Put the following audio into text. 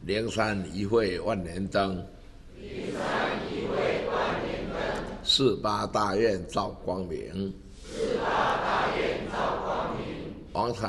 灵山一会万年灯，四八大愿照光明，王禅